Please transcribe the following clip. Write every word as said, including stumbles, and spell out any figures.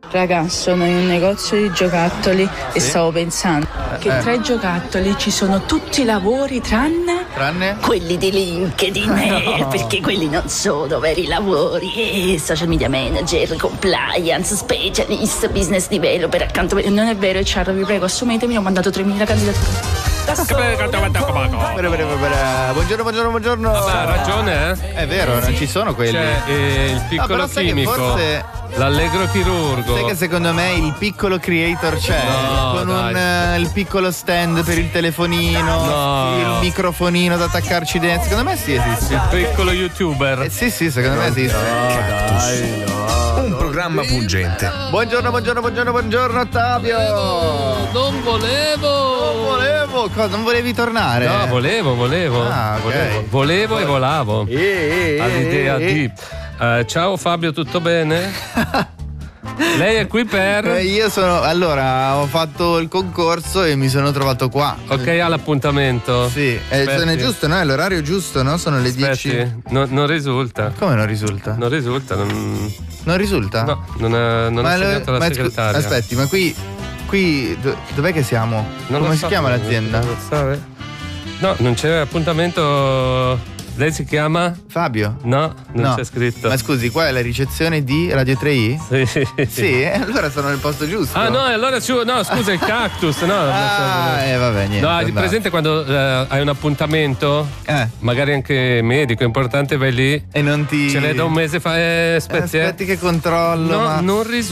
Raga, sono in un negozio di giocattoli e Sì? stavo pensando che Eh. tra i giocattoli ci sono tutti i lavori tranne Tranne? quelli di LinkedIn, eh, No. perché quelli non sono veri lavori. Eh, social media manager, compliance, specialist, business developer, accanto. Non è vero, H R, vi prego, assumetemi, ho mandato tremila candidature. Buongiorno, buongiorno, buongiorno. Ha ragione, eh? È vero, non ci sono quelli. C'è eh, il Ah, piccolo però sai che chimico, forse- l'allegro chirurgo. Sai che secondo me il piccolo creator c'è, No, con dai. un eh, il piccolo stand per il telefonino, No. il microfonino da attaccarci dentro. Secondo me sì esiste. Il piccolo youtuber. Eh, sì, sì, secondo me esiste. Un programma pungente. Buongiorno, buongiorno, buongiorno, buongiorno Ottavio. Non volevo. Non volevo, cosa? Non volevi tornare? No, volevo, volevo. Ah, ok. Volevo, volevo e volavo. Eh, eh, All'idea eh, di. Eh, ciao Fabio, tutto bene? Lei è qui per. Eh, io sono. Allora, ho fatto il concorso e mi sono trovato qua. Ok, all'appuntamento. Sì, eh, Aspetti. sono giusto, no? È l'orario giusto, no? Sono le Aspetti, dieci. no- non risulta. Come non risulta? Non risulta, non, Non risulta? no, non ha, non ha lo- segnato la ma scu- segretaria. aspetti, ma qui. Qui. do- dov'è che siamo? Non Come lo si so, chiama non- l'azienda? non lo so, eh. No, non c'è appuntamento. Lei si chiama? Fabio? No, non No. c'è scritto. Ma scusi, qua è la ricezione di Radio tre i? Sì, sì. Sì, eh, allora sono nel posto giusto. Ah no, e allora su, no, scusa, il cactus, no. Ah, eh, vabbè, niente. No, hai andate. presente quando eh, hai un appuntamento, Eh. magari anche medico, importante, vai lì, E non ti. ce l'hai da un mese fa, eh, Eh, aspetti, eh. aspetti che controllo. No, ma... non risulta.